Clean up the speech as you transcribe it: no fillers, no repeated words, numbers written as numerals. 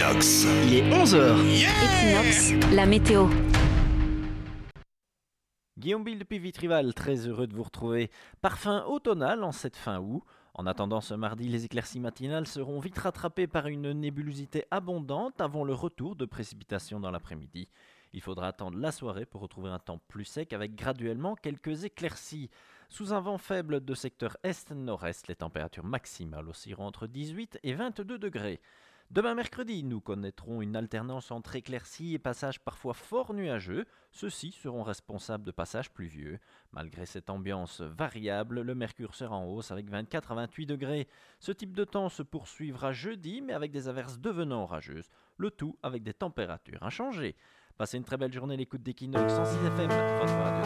Equinox. Il est 11h. Equinox, la météo. Guillaume Bill depuis Vitrival, très heureux de vous retrouver. Parfum automnal en cette fin août. En attendant ce mardi, les éclaircies matinales seront vite rattrapées par une nébulosité abondante avant le retour de précipitations dans l'après-midi. Il faudra attendre la soirée pour retrouver un temps plus sec avec graduellement quelques éclaircies. Sous un vent faible de secteur est-nord-est, les températures maximales oscilleront entre 18 et 22 degrés. Demain mercredi, nous connaîtrons une alternance entre éclaircies et passages parfois fort nuageux. Ceux-ci seront responsables de passages pluvieux. Malgré cette ambiance variable, le mercure sera en hausse avec 24 à 28 degrés. Ce type de temps se poursuivra jeudi, mais avec des averses devenant orageuses. Le tout avec des températures inchangées. Passez une très belle journée, l'écoute d'Equinox 106 FM, votre radio.